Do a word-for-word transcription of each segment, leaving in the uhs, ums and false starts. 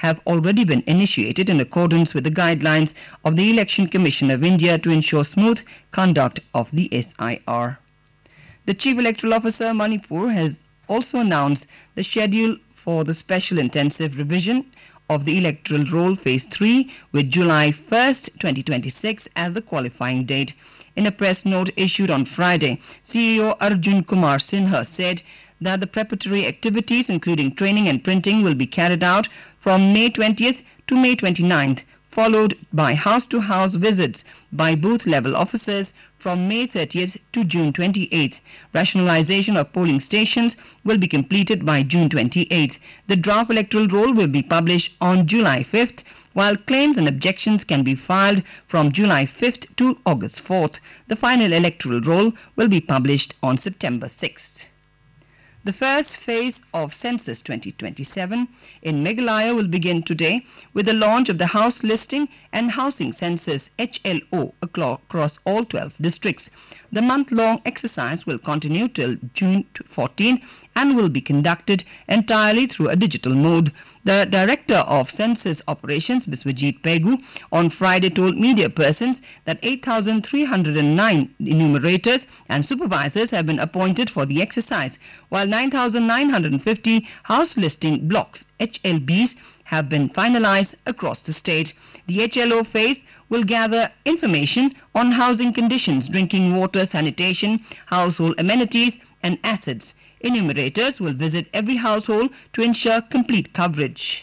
have already been initiated in accordance with the guidelines of the Election Commission of India to ensure smooth conduct of the S I R. The Chief Electoral Officer, Manipur, has also announced the schedule for the special intensive revision of the electoral roll phase three with July first, twenty twenty-six as the qualifying date. In a press note issued on Friday, C E O Arjun Kumar Sinha said that the preparatory activities including training and printing will be carried out from May twentieth to May twenty-ninth, followed by house-to-house visits by booth-level officers from May thirtieth to June twenty-eighth. Rationalization of polling stations will be completed by June twenty-eighth. The draft electoral roll will be published on July fifth, while claims and objections can be filed from July fifth to August fourth. The final electoral roll will be published on September sixth. The first phase of Census twenty twenty-seven in Meghalaya will begin today with the launch of the House Listing and Housing Census H L O across all twelve districts. The month-long exercise will continue till June fourteenth and will be conducted entirely through a digital mode. The Director of Census Operations, Biswajit Pegu, on Friday told media persons that eight thousand three hundred nine enumerators and supervisors have been appointed for the exercise, while nine thousand nine hundred fifty house listing blocks, H L Bs, have been finalized across the state. The H L O phase will gather information on housing conditions, drinking water, sanitation, household amenities and assets. Enumerators will visit every household to ensure complete coverage.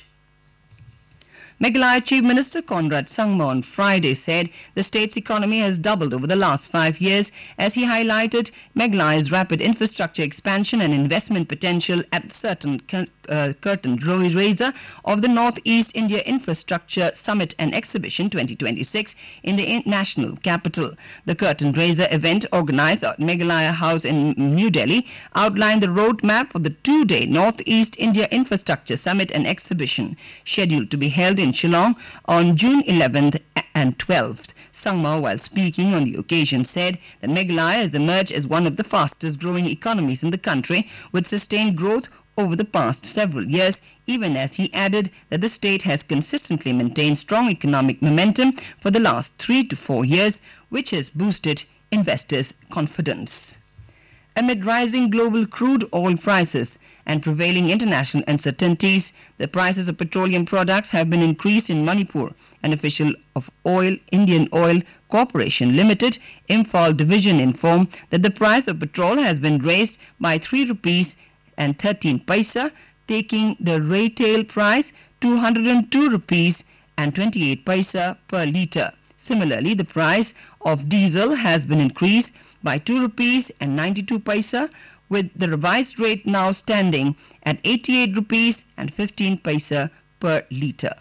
Meghalaya Chief Minister Conrad Sangma on Friday said the state's economy has doubled over the last five years as he highlighted Meghalaya's rapid infrastructure expansion and investment potential at certain uh, curtain raiser of the Northeast India Infrastructure Summit and Exhibition twenty twenty-six in the national capital. The curtain raiser event organized at Meghalaya House in New Delhi outlined the roadmap for the two-day Northeast India Infrastructure Summit and Exhibition scheduled to be held in Shillong on June eleventh and twelfth. Sangma, while speaking on the occasion, said that Meghalaya has emerged as one of the fastest growing economies in the country with sustained growth over the past several years, even as he added that the state has consistently maintained strong economic momentum for the last three to four years, which has boosted investors' confidence. Amid rising global crude oil prices and prevailing international uncertainties, the prices of petroleum products have been increased in Manipur. An official of Oil Indian Oil Corporation Limited, Imphal Division, informed that the price of petrol has been raised by three rupees and thirteen paisa, taking the retail price to one hundred two rupees and twenty-eight paisa per litre. Similarly, the price of diesel has been increased by two rupees and ninety-two paisa, with the revised rate now standing at eighty-eight rupees and fifteen paisa per litre.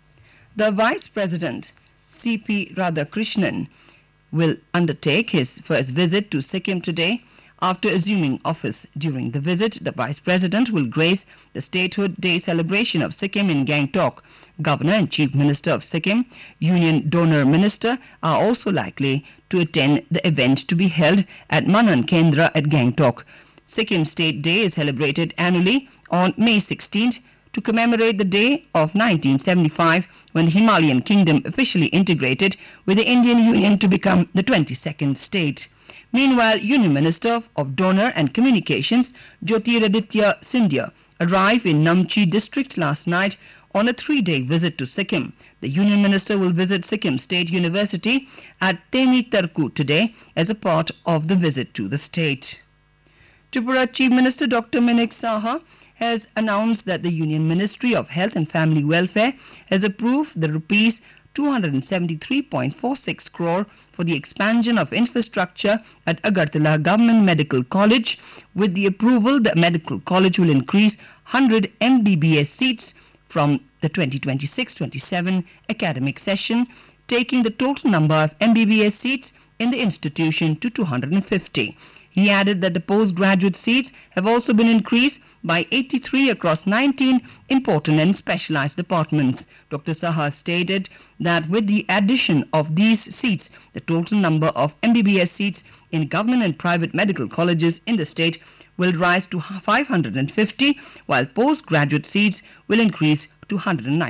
The Vice President, C P Radhakrishnan, will undertake his first visit to Sikkim today. After assuming office during the visit, the Vice President will grace the Statehood Day celebration of Sikkim in Gangtok. Governor and Chief Minister of Sikkim, Union Donor Minister, are also likely to attend the event to be held at Manan Kendra at Gangtok. Sikkim State Day is celebrated annually on May sixteenth to commemorate the day of nineteen seventy-five when the Himalayan kingdom officially integrated with the Indian Union to become the twenty-second state. Meanwhile, Union Minister of Donor and Communications, Jyotiraditya Scindia, arrived in Namchi district last night on a three-day visit to Sikkim. The Union Minister will visit Sikkim State University at Teni Tarku today as a part of the visit to the state. Tripura Chief Minister Doctor Minik Saha has announced that the Union Ministry of Health and Family Welfare has approved the rupees two hundred seventy-three point four six crore for the expansion of infrastructure at Agartala Government Medical College. With the approval, the medical college will increase one hundred M B B S seats from the twenty twenty-six twenty-seven academic session, taking the total number of M B B S seats in the institution to two hundred fifty. He added that the postgraduate seats have also been increased by eighty-three across nineteen important and specialized departments. Doctor Saha stated that with the addition of these seats, the total number of M B B S seats in government and private medical colleges in the state will rise to five hundred fifty, while postgraduate seats will increase to one hundred ninety.